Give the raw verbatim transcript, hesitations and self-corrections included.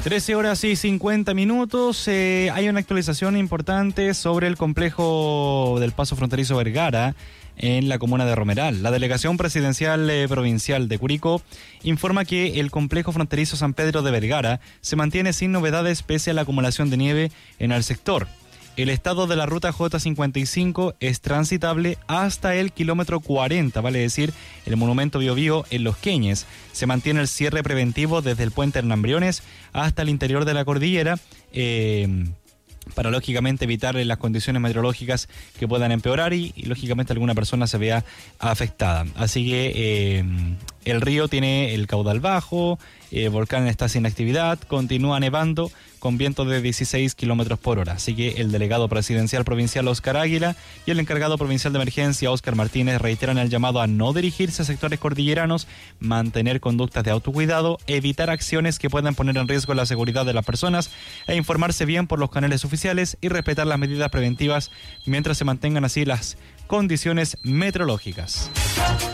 trece horas y cincuenta minutos. Eh, hay una actualización importante sobre el complejo del paso fronterizo Vergara en la comuna de Romeral. La Delegación Presidencial eh, Provincial de Curicó informa que el complejo fronterizo San Pedro de Vergara se mantiene sin novedades pese a la acumulación de nieve en el sector. El estado de la ruta J cincuenta y cinco es transitable hasta el kilómetro cuarenta, vale decir, el monumento Biobío en Los Queñes. Se mantiene el cierre preventivo desde el puente Hernán Briones hasta el interior de la cordillera, eh, para lógicamente evitar las condiciones meteorológicas que puedan empeorar y, y lógicamente alguna persona se vea afectada. Así que eh, el río tiene el caudal bajo, el volcán está sin actividad, continúa nevando con vientos de dieciséis kilómetros por hora. Así que el delegado presidencial provincial Óscar Águila y el encargado provincial de emergencia Óscar Martínez reiteran el llamado a no dirigirse a sectores cordilleranos, mantener conductas de autocuidado, evitar acciones que puedan poner en riesgo la seguridad de las personas e informarse bien por los canales oficiales y respetar las medidas preventivas mientras se mantengan así las condiciones meteorológicas.